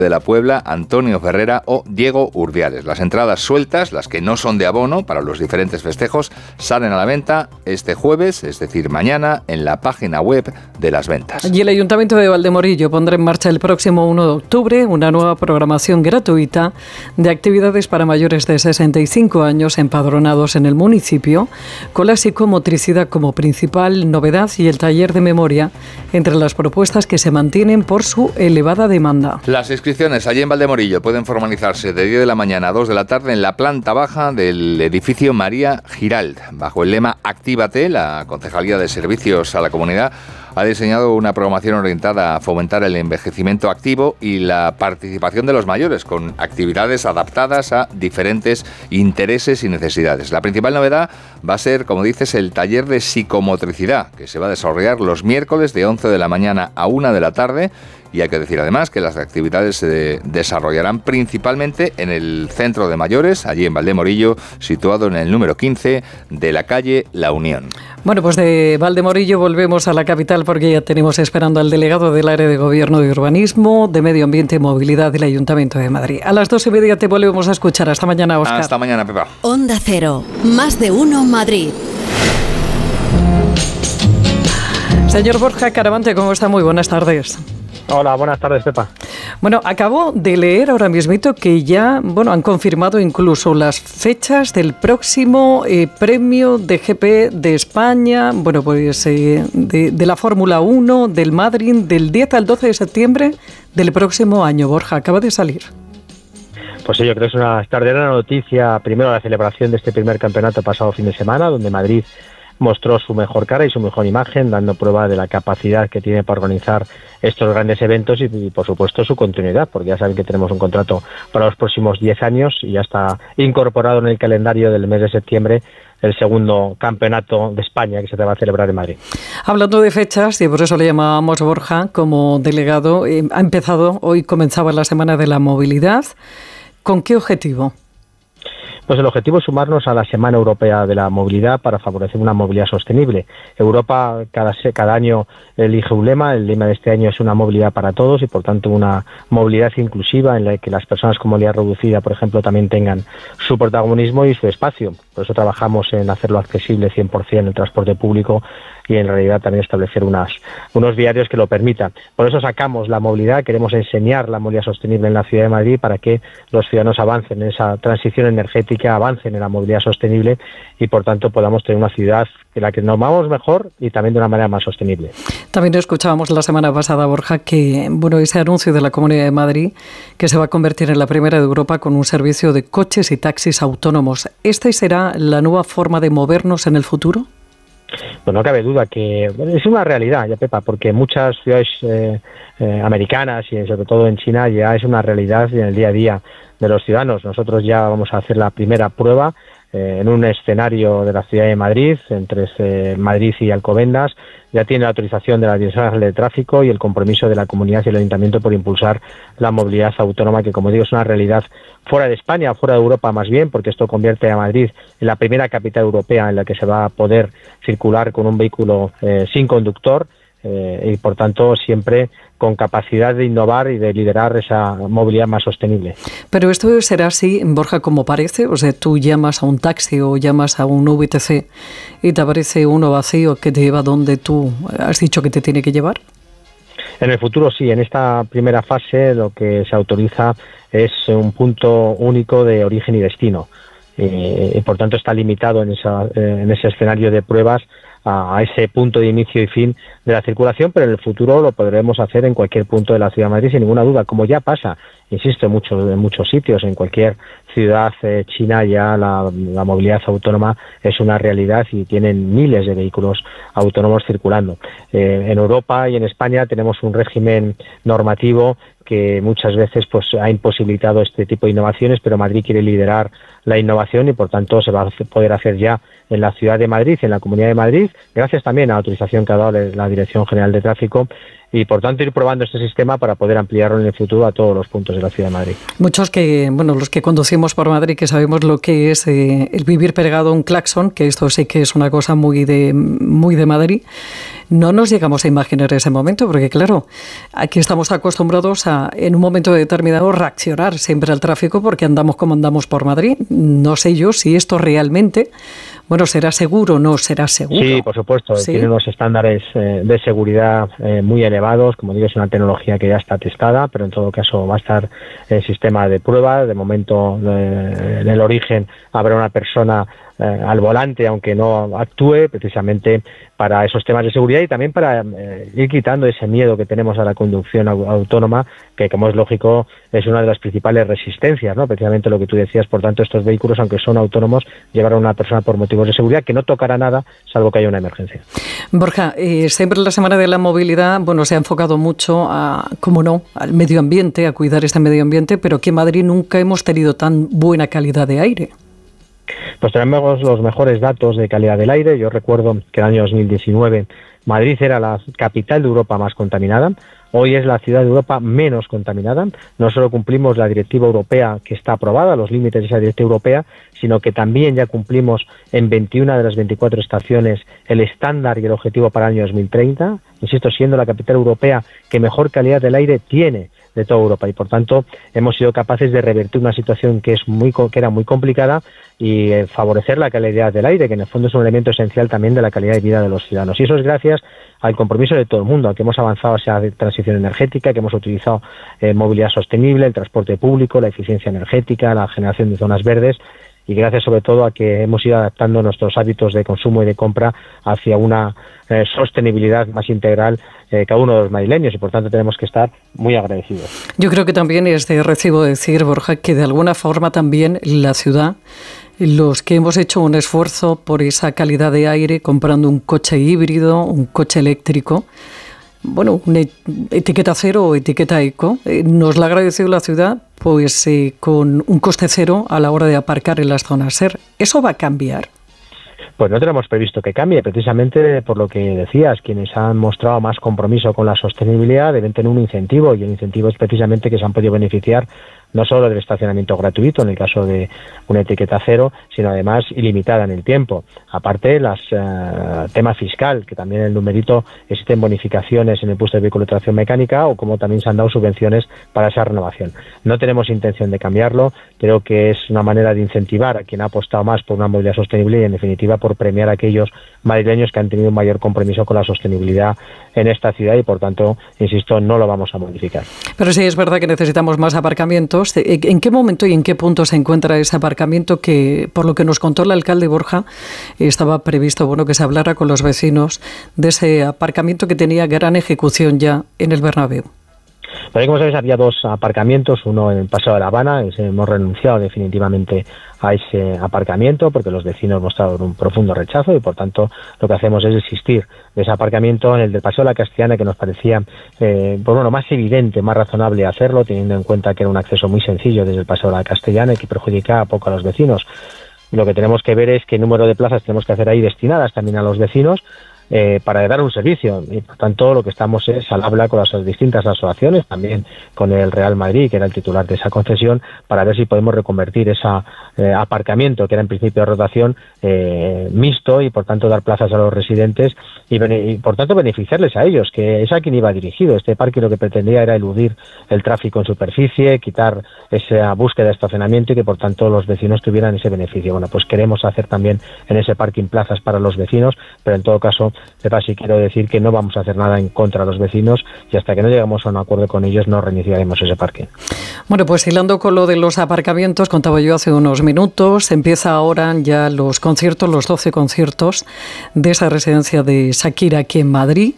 de la Puebla, Antonio Ferrera o Diego Urdiales. Las entradas sueltas, las que no son de abono para los diferentes festejos, salen a la venta este jueves, es decir, mañana, en la página web de Las Ventas. Y el Ayuntamiento de Valdemorillo pondrá en marcha el próximo 1 de octubre una nueva programación gratuita de actividades para mayores de 65 años empadronados en el municipio, con la psicomotricidad como principal novedad y el taller de memoria entre las propuestas que se mantienen por su elevada demanda. Las inscripciones allí en Valdemorillo pueden formalizarse de 10 de la mañana a 2 de la tarde en la planta baja del edificio María Giralt. Bajo el lema Actívate, la Concejalía de Servicios a la Comunidad ha diseñado una programación orientada a fomentar el envejecimiento activo y la participación de los mayores, con actividades adaptadas a diferentes intereses y necesidades. La principal novedad va a ser, como dices, el taller de psicomotricidad, que se va a desarrollar los miércoles de 11 de la mañana a 1 de la tarde. Y hay que decir además que las actividades se desarrollarán principalmente en el centro de mayores, allí en Valdemorillo, situado en el número 15 de la calle La Unión. Bueno, pues de Valdemorillo volvemos a la capital porque ya tenemos esperando al delegado del área de Gobierno de Urbanismo, de Medio Ambiente y Movilidad del Ayuntamiento de Madrid. A las 2:30 te volvemos a escuchar. Hasta mañana, Óscar. Hasta mañana, Pepa. Onda Cero, más de uno Madrid. Señor Borja Caravante, ¿cómo está? Muy buenas tardes. Hola, buenas tardes, Pepa. Bueno, acabo de leer ahora mismito que ya, han confirmado incluso las fechas del próximo premio de GP de España, de la Fórmula 1, del Madrid, del 10 al 12 de septiembre del próximo año. Borja, acaba de salir. Pues sí, yo creo que es una extraordinaria noticia. Primero, la celebración de este primer campeonato pasado fin de semana, donde Madrid mostró su mejor cara y su mejor imagen, dando prueba de la capacidad que tiene para organizar estos grandes eventos y por supuesto, su continuidad, porque ya saben que tenemos un contrato para los próximos 10 años y ya está incorporado en el calendario del mes de septiembre el segundo campeonato de España que se va a celebrar en Madrid. Hablando de fechas, y por eso le llamábamos Borja como delegado, hoy comenzaba la Semana de la Movilidad. ¿Con qué objetivo? Pues el objetivo es sumarnos a la Semana Europea de la Movilidad para favorecer una movilidad sostenible. Europa cada año elige un lema. El lema de este año es una movilidad para todos y, por tanto, una movilidad inclusiva en la que las personas con movilidad reducida, por ejemplo, también tengan su protagonismo y su espacio. Por eso trabajamos en hacerlo accesible 100% el transporte público y, en realidad, también establecer unos viarios que lo permitan. Por eso sacamos la movilidad. Queremos enseñar la movilidad sostenible en la Ciudad de Madrid para que los ciudadanos avancen en esa transición energética, avancen en la movilidad sostenible y, por tanto, podamos tener una ciudad en la que nos movamos mejor y también de una manera más sostenible. También escuchábamos la semana pasada, Borja, que ese anuncio de la Comunidad de Madrid que se va a convertir en la primera de Europa con un servicio de coches y taxis autónomos. ¿Esta será la nueva forma de movernos en el futuro? Pues no cabe duda que es una realidad, ya, Pepa, porque muchas ciudades americanas y sobre todo en China ya es una realidad en el día a día de los ciudadanos. Nosotros ya vamos a hacer la primera prueba en un escenario de la ciudad de Madrid, entre Madrid y Alcobendas. Ya tiene la autorización de la Dirección General de Tráfico y el compromiso de la comunidad y el ayuntamiento por impulsar la movilidad autónoma, que, como digo, es una realidad fuera de España, fuera de Europa más bien, porque esto convierte a Madrid en la primera capital europea en la que se va a poder circular con un vehículo sin conductor y, por tanto, siempre con capacidad de innovar y de liderar esa movilidad más sostenible. Pero esto será así, Borja, como parece. O sea, tú llamas a un taxi o llamas a un VTC y te aparece uno vacío que te lleva donde tú has dicho que te tiene que llevar. En el futuro sí. En esta primera fase lo que se autoriza es un punto único de origen y destino. Y por tanto está limitado en ese escenario de pruebas a ese punto de inicio y fin de la circulación, pero en el futuro lo podremos hacer en cualquier punto de la Ciudad de Madrid sin ninguna duda, como ya pasa, insisto, en muchos sitios. En cualquier ciudad china ya la movilidad autónoma es una realidad y tienen miles de vehículos autónomos circulando. En Europa y en España tenemos un régimen normativo que muchas veces ha imposibilitado este tipo de innovaciones, pero Madrid quiere liderar la innovación y, por tanto, se va a poder hacer ya en la Ciudad de Madrid, en la Comunidad de Madrid, gracias también a la autorización que ha dado la Dirección General de Tráfico, y por tanto ir probando este sistema para poder ampliarlo en el futuro a todos los puntos de la ciudad de Madrid. Muchos los que conducimos por Madrid, que sabemos lo que es el vivir pegado a un claxon, que esto sí que es una cosa muy de Madrid, no nos llegamos a imaginar ese momento, porque claro, aquí estamos acostumbrados a, en un momento determinado, reaccionar siempre al tráfico porque andamos como andamos por Madrid. No sé yo si esto realmente, será seguro o no será seguro. Sí, por supuesto, ¿sí? Tiene unos estándares de seguridad muy elevados. Como digo, es una tecnología que ya está testada, pero en todo caso va a estar el sistema de prueba. De momento, en el origen habrá una persona al volante, aunque no actúe, precisamente para esos temas de seguridad y también para ir quitando ese miedo que tenemos a la conducción autónoma, que, como es lógico, es una de las principales resistencias, ¿no? Precisamente lo que tú decías. Por tanto, estos vehículos, aunque son autónomos, llevarán a una persona por motivos de seguridad que no tocará nada, salvo que haya una emergencia. Borja, siempre la Semana de la Movilidad, se ha enfocado mucho a, cómo no, al medio ambiente, a cuidar este medio ambiente, pero que en Madrid nunca hemos tenido tan buena calidad de aire. Pues tenemos los mejores datos de calidad del aire. Yo recuerdo que en el año 2019 Madrid era la capital de Europa más contaminada. Hoy es la ciudad de Europa menos contaminada. No solo cumplimos la directiva europea que está aprobada, los límites de esa directiva europea, sino que también ya cumplimos en 21 de las 24 estaciones el estándar y el objetivo para el año 2030. Insisto, siendo la capital europea que mejor calidad del aire tiene de toda Europa, y por tanto hemos sido capaces de revertir una situación que era muy complicada y favorecer la calidad del aire, que en el fondo es un elemento esencial también de la calidad de vida de los ciudadanos. Y eso es gracias al compromiso de todo el mundo, a que hemos avanzado hacia la transición energética, que hemos utilizado movilidad sostenible, el transporte público, la eficiencia energética, la generación de zonas verdes, y gracias sobre todo a que hemos ido adaptando nuestros hábitos de consumo y de compra hacia una sostenibilidad más integral cada uno de los madrileños, y por tanto tenemos que estar muy agradecidos. Yo creo que también es de recibo decir, Borja, que de alguna forma también la ciudad, los que hemos hecho un esfuerzo por esa calidad de aire comprando un coche híbrido, un coche eléctrico, una etiqueta cero o etiqueta eco, nos la ha agradecido la ciudad con un coste cero a la hora de aparcar en las zonas SER. ¿Eso va a cambiar? Pues no tenemos previsto que cambie, precisamente por lo que decías. Quienes han mostrado más compromiso con la sostenibilidad deben tener un incentivo, y el incentivo es precisamente que se han podido beneficiar no solo del estacionamiento gratuito en el caso de una etiqueta cero, sino además ilimitada en el tiempo. Aparte, tema fiscal, que también en el numerito existen bonificaciones en el impuesto de vehículo de tracción mecánica, o como también se han dado subvenciones para esa renovación. No tenemos intención de cambiarlo. Creo que es una manera de incentivar a quien ha apostado más por una movilidad sostenible y, en definitiva, por premiar a aquellos madrileños que han tenido un mayor compromiso con la sostenibilidad en esta ciudad, y por tanto, insisto, no lo vamos a modificar. Pero sí es verdad que necesitamos más aparcamientos. ¿En qué momento y en qué punto se encuentra ese aparcamiento que, por lo que nos contó el alcalde Borja, estaba previsto que se hablara con los vecinos de ese aparcamiento que tenía gran ejecución ya en el Bernabéu? Pero como sabéis, había dos aparcamientos, uno en el Paseo de la Habana. Hemos renunciado definitivamente a ese aparcamiento porque los vecinos mostraron un profundo rechazo, y por tanto lo que hacemos es desistir de ese aparcamiento en el del Paseo de la Castellana, que nos parecía más evidente, más razonable hacerlo, teniendo en cuenta que era un acceso muy sencillo desde el Paseo de la Castellana y que perjudicaba poco a los vecinos. Lo que tenemos que ver es qué número de plazas tenemos que hacer ahí destinadas también a los vecinos, para dar un servicio, y por tanto lo que estamos es al habla con las distintas asociaciones, también con el Real Madrid, que era el titular de esa concesión, para ver si podemos reconvertir ese aparcamiento, que era en principio de rotación, mixto, y por tanto dar plazas a los residentes y por tanto beneficiarles a ellos, que es a quien iba dirigido. Este parque lo que pretendía era eludir el tráfico en superficie, quitar esa búsqueda de estacionamiento, y que por tanto los vecinos tuvieran ese beneficio. Bueno, pues queremos hacer también en ese parking plazas para los vecinos, pero en todo caso, sí quiero decir que no vamos a hacer nada en contra de los vecinos, y hasta que no lleguemos a un acuerdo con ellos no reiniciaremos ese parque. Bueno, pues hilando con lo de los aparcamientos, contaba yo hace unos minutos, empieza ahora ya los conciertos, los 12 conciertos de esa residencia de Shakira aquí en Madrid,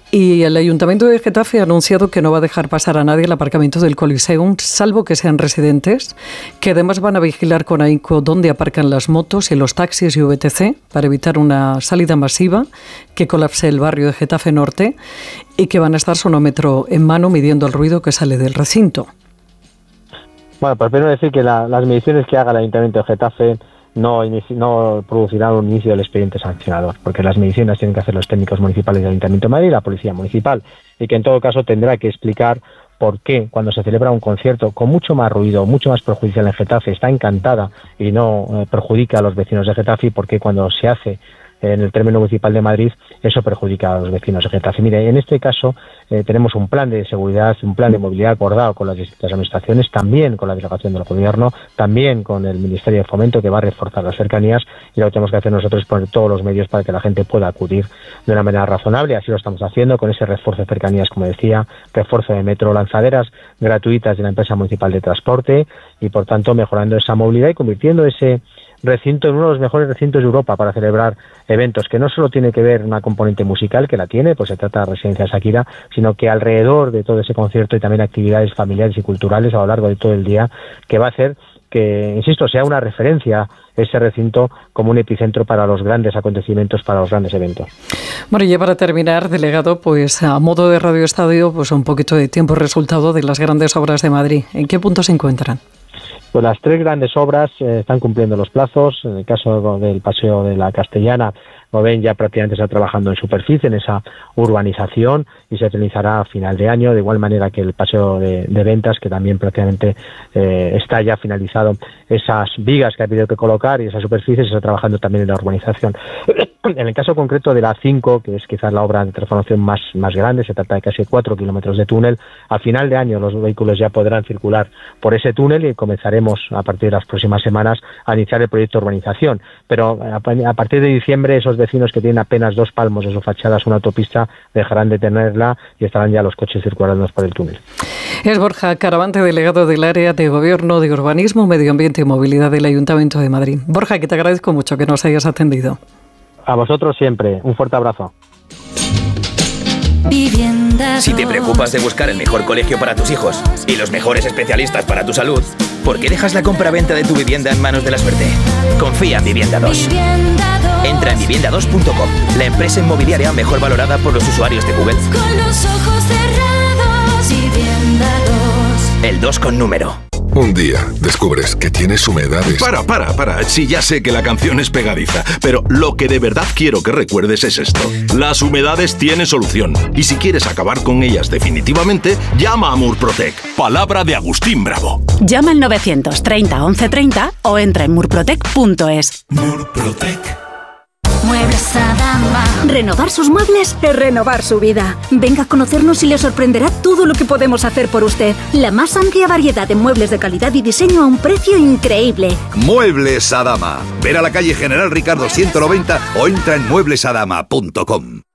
y el Ayuntamiento de Getafe ha anunciado que no va a dejar pasar a nadie el aparcamiento del Coliseum, salvo que sean residentes, que además van a vigilar con ahínco dónde aparcan las motos y los taxis y VTC para evitar una salida masiva que colapse el barrio de Getafe Norte, y que van a estar sonómetro en mano midiendo el ruido que sale del recinto. Bueno, pues primero decir que las mediciones que haga el Ayuntamiento de Getafe no producirán un inicio del expediente sancionador, porque las mediciones tienen que hacer los técnicos municipales del Ayuntamiento de Madrid, la Policía Municipal. y que en todo caso tendrá que explicar por qué cuando se celebra un concierto con mucho más ruido, mucho más perjudicial en Getafe, está encantada y no perjudica a los vecinos de Getafe, y por qué cuando se hace en el término municipal de Madrid eso perjudica a los vecinos de Getafe. Mire, en este caso tenemos un plan de seguridad, un plan de movilidad acordado con las distintas administraciones, también con la delegación del Gobierno, también con el Ministerio de Fomento, que va a reforzar las cercanías, y lo que tenemos que hacer nosotros es poner todos los medios para que la gente pueda acudir de una manera razonable. Así lo estamos haciendo con ese refuerzo de cercanías, como decía, refuerzo de metro, lanzaderas gratuitas de la empresa municipal de transporte, y por tanto mejorando esa movilidad y convirtiendo ese recinto en uno de los mejores recintos de Europa para celebrar eventos, que no solo tiene que ver una componente musical, que la tiene, pues se trata de Residencia Shakira, sino que alrededor de todo ese concierto hay también actividades familiares y culturales a lo largo de todo el día, que va a hacer que, insisto, sea una referencia ese recinto como un epicentro para los grandes acontecimientos, para los grandes eventos. Bueno, y ya para terminar, delegado, pues a modo de Radio Estadio, pues un poquito de tiempo resultado de las grandes obras de Madrid. ¿En qué punto se encuentran? Pues las 3 grandes obras están cumpliendo los plazos. En el caso del Paseo de la Castellana, como ven, ya prácticamente está trabajando en superficie, en esa urbanización, y se finalizará a final de año, de igual manera que el Paseo de Ventas, que también prácticamente está ya finalizado esas vigas que ha habido que colocar, y esa superficie se está trabajando también en la urbanización. En el caso concreto de la 5, que es quizás la obra de transformación más grande, se trata de casi 4 kilómetros de túnel. A final de año los vehículos ya podrán circular por ese túnel, y comenzaremos a partir de las próximas semanas a iniciar el proyecto de urbanización. Pero a partir de diciembre, esos vecinos que tienen apenas 2 palmos de su fachada una autopista dejarán de tenerla y estarán ya los coches circulando por el túnel. Es Borja Caravante, delegado del área de Gobierno de Urbanismo, Medio Ambiente y Movilidad del Ayuntamiento de Madrid. Borja, que te agradezco mucho que nos hayas atendido. A vosotros siempre. Un fuerte abrazo. Si te preocupas de buscar el mejor colegio para tus hijos y los mejores especialistas para tu salud, ¿por qué dejas la compra-venta de tu vivienda en manos de la suerte? Confía en Vivienda 2. Entra en vivienda2.com, la empresa inmobiliaria mejor valorada por los usuarios de Google. Con los ojos cerrados, Vivienda 2. El 2 con número. Un día descubres que tienes humedades. Para. Sí, ya sé que la canción es pegadiza, pero lo que de verdad quiero que recuerdes es esto. Las humedades tienen solución. Y si quieres acabar con ellas definitivamente, llama a Murprotec. Palabra de Agustín Bravo. Llama al 930 1130 o entra en murprotec.es. Murprotec. Muebles Adama. Renovar sus muebles es renovar su vida. Venga a conocernos y le sorprenderá todo lo que podemos hacer por usted. La más amplia variedad de muebles de calidad y diseño a un precio increíble. Muebles Adama. Ver a la calle General Ricardo 190 o entra en mueblesadama.com.